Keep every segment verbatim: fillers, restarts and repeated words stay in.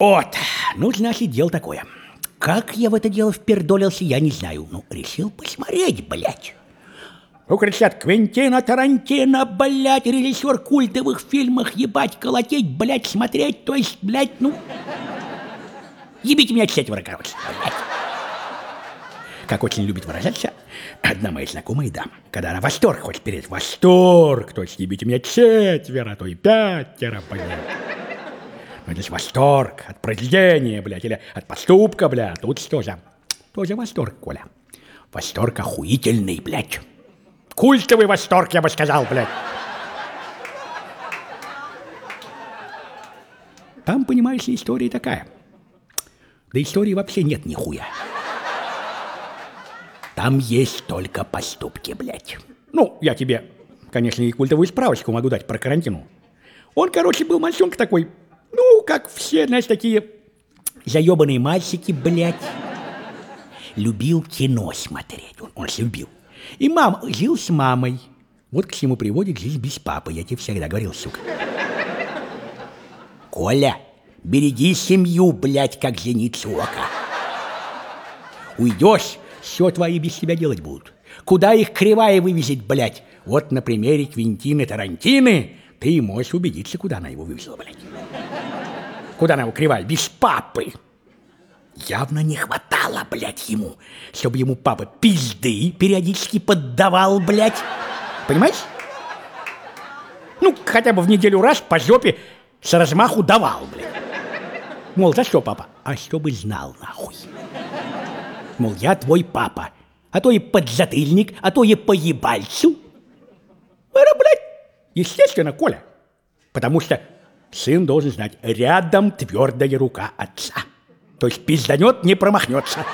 Вот, ну, значит, дело такое. Как я в это дело впердолился, я не знаю. Ну, решил посмотреть, блядь. Ну, кричат, Квентина Тарантино, блядь, режиссер культовых фильмов, ебать, колотеть, блядь, смотреть, то есть, блядь, ну... Ебите меня четверо, короче, блядь. Как очень любит выражаться одна моя знакомая дама, когда она восторг хочет перед восторг, то есть ебите меня четверо, а то и пятеро, блядь. Ну, здесь восторг от произведения, блядь, или от поступка, блядь, тут тоже, тоже восторг, Коля. Восторг охуительный, блядь. Культовый восторг, я бы сказал, блядь. Там, понимаешь ли, история такая. Да истории вообще нет нихуя. Там есть только поступки, блядь. Ну, я тебе, конечно, и культовую справочку могу дать про Тарантино. Он, короче, был мальчонка такой, ну, как все, знаешь, такие заебанные мальчики, блядь. Любил кино смотреть, он, он любил. И мам, жил с мамой. Вот к чему приводит жизнь без папы, я тебе всегда говорил, сука. Коля, береги семью, блядь, как зеницу ока. Уйдешь, все твои без тебя делать будут. Куда их кривая вывезет, блядь? Вот на примере Квентины Тарантины ты можешь убедиться, куда она его вывезла, блядь. Куда она его кривая? Без папы. Явно не хватало, блядь, ему, чтобы ему папа пизды периодически поддавал, блядь. Понимаешь? Ну, хотя бы в неделю раз по жопе с размаху давал, блядь. Мол, за что, папа? А чтобы знал, нахуй. Мол, я твой папа, а то и подзатыльник, а то и по ебальцу. Это, блядь, естественно, Коля. Потому что сын должен знать, рядом твердая рука отца. То есть пизданет, не промахнется.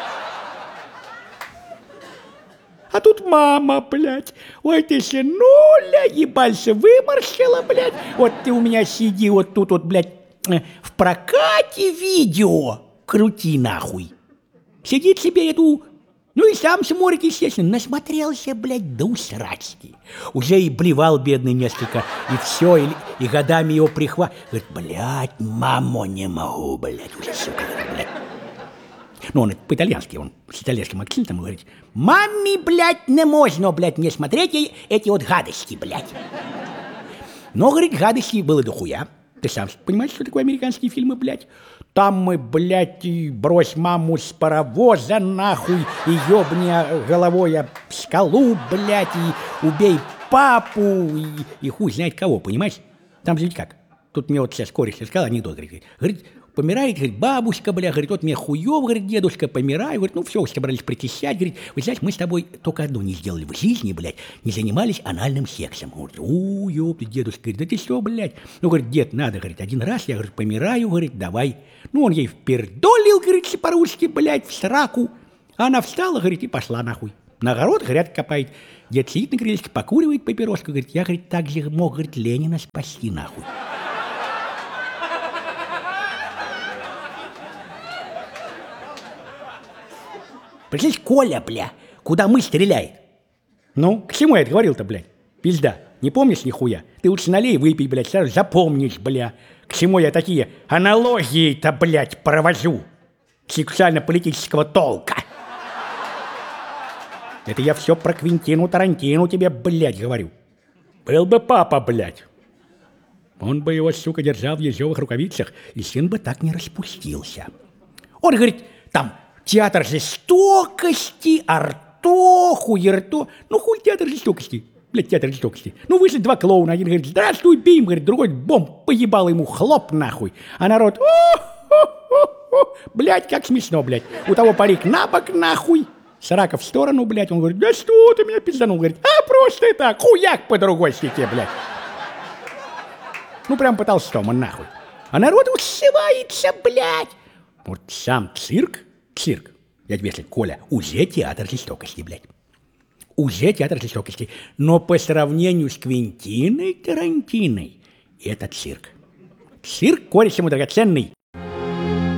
А тут мама, блядь. Ой, ты, сынуля, ебальца выморщила, блядь. Вот ты у меня сиди вот тут вот, блядь, в прокате видео крути нахуй. Сидит себе эту... Ну и сам смотрит, естественно, насмотрелся, блядь, до усрачки. Уже и блевал бедный несколько, и все, и, и годами его прихват. Говорит, блядь, мамо, не могу, блядь, уже, сука, блядь. Ну, он по-итальянски, он с итальянским акцентом говорит, маме, блядь, не можно, блядь, не смотреть эти вот гадости, блядь. Но, говорит, гадостей было дохуя. Ты сам понимаешь, что такое американские фильмы, блядь? Там мы, блядь, и брось маму с паровоза, нахуй, и ёбни головой об скалу, блядь, и убей папу, и, и хуй знает кого, понимаешь? Там же ведь как? Тут мне вот сейчас кореш рассказал анекдот, говорит, говорит, помирает, говорит, бабушка, бля, говорит, вот мне хуёв, говорит, дедушка, помирает, говорит, ну все, собрались причащать, говорит, вы знаете, мы с тобой только одно не сделали в жизни, блядь, не занимались анальным сексом. Говорит, у, ёпты, дедушка, говорит, да ты что, блядь? Ну, говорит, дед, надо, говорит, один раз, я, говорит, помираю, говорит, давай. Ну, он ей впердолил, говорит, по-русски, блядь, в сраку. А она встала, говорит, и пошла нахуй. На огород грядки копает. Дед сидит на крылечке, покуривает папироску, говорит, я, говорит, так же мог, говорит, Ленина спасти, нахуй. Представляешь, Коля, бля, куда мы стреляет? Ну, к чему я это говорил-то, блядь? Пизда, не помнишь нихуя? Ты лучше налей, выпей, блядь, сразу запомнишь, бля. К чему я такие аналогии-то, блядь, провожу? Сексуально-политического толка. Это я все про Квентину Тарантино тебе, блядь, говорю. Был бы папа, блядь. Он бы его, сука, держал в ежовых рукавицах, и сын бы так не распустился. Он говорит, там... Театр жестокости, арто, хуерто. Ну, хуй театр жестокости. Блядь, театр жестокости. Ну, вышли два клоуна. Один говорит, здравствуй, бим. Говорит, другой бомб поебал ему, хлоп нахуй. А народ, блядь, как смешно, блядь. У того парик на бок нахуй. Срака в сторону, блядь. Он говорит, да что ты меня пизданул? Говорит, а просто так, хуяк по другой стеке, блядь. Ну, прям пытался что, он нахуй. А народ ушивается, блядь. Вот сам цирк. Цирк, я тебе скажу, Коля, уже театр жестокости, блядь. Уже театр жестокости. Но по сравнению с Квентиной Тарантиной, это цирк. Цирк, кореш ему драгоценный,